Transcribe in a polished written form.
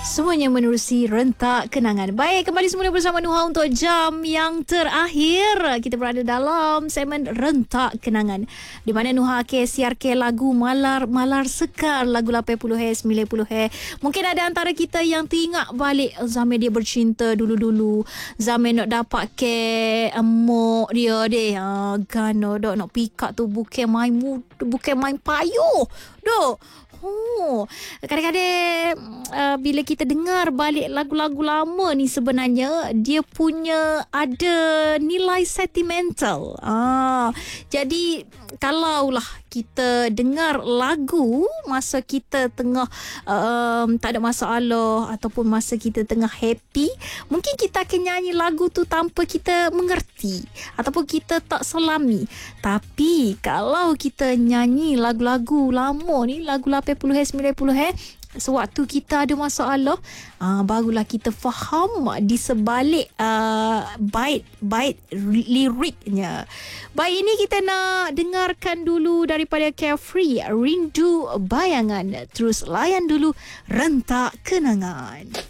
Semuanya menerusi rentak kenangan. Baik, kembali semula bersama Nuha untuk jam yang terakhir. Kita berada dalam segmen rentak kenangan, di mana Nuha siarkan lagu malar sekar, lagu 80 90. Mungkin ada antara kita yang teringat balik zaman dia bercinta dulu-dulu, zaman nak dapat ke mok dia deh. Gano dok nak pikat tu bukan main payuh dok. Kadang-kadang bila kita dengar balik lagu-lagu lama ni, sebenarnya dia punya ada nilai sentimental. Jadi kalaulah kita dengar lagu masa kita tengah tak ada masalah ataupun masa kita tengah happy, mungkin kita akan nyanyi lagu tu tanpa kita mengerti ataupun kita tak selami. Tapi kalau kita nyanyi lagu-lagu lama ni, lagu 80 90, sewaktu kita ada masalah, barulah kita faham di sebalik bait liriknya. Baik, ini kita nak dengarkan dulu daripada Carefree, Rindu Bayangan. Terus layan dulu rentak kenangan.